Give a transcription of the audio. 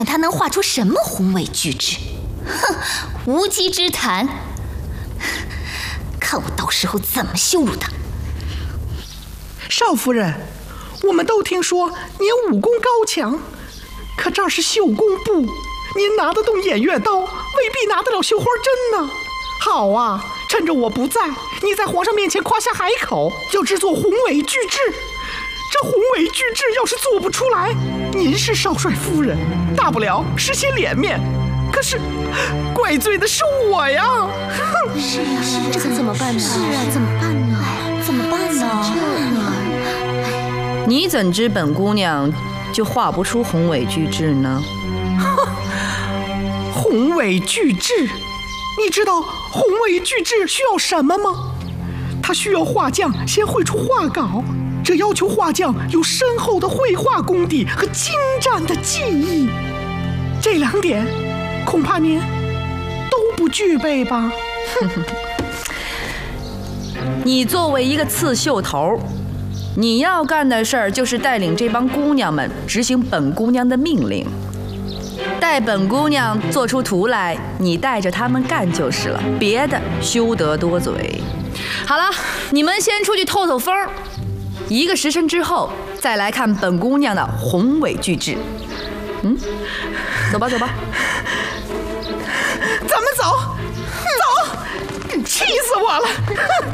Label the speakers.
Speaker 1: 他能画出什么宏伟巨制？哼，无稽之谈！看我到时候怎么羞辱他！
Speaker 2: 少夫人，我们都听说您武功高强，可这儿是绣工部，您拿得动偃月刀，未必拿得了绣花针呢。好啊，趁着我不在，你在皇上面前夸下海口，要制作宏伟巨制。这宏伟巨制要是做不出来，您是少帅夫人，大不了失些脸面，可是怪罪的是我呀。
Speaker 1: 是啊，这可怎么办呢？是啊，怎么办呢？怎么办呢？
Speaker 3: 你怎知本姑娘就画不出宏伟巨制呢？
Speaker 2: 宏伟巨制，你知道宏伟巨制需要什么吗？它需要画匠先绘出画稿，这要求画匠有深厚的绘画功底和精湛的技艺。这2点，恐怕您都不具备吧？
Speaker 3: 你作为一个刺绣头，你要干的事儿就是带领这帮姑娘们执行本姑娘的命令。待本姑娘做出图来，你带着她们干就是了，别的休得多嘴。好了，你们先出去透透风，1个时辰之后再来看本姑娘的宏伟巨制。走吧走吧，
Speaker 2: 咱们走，气死我了！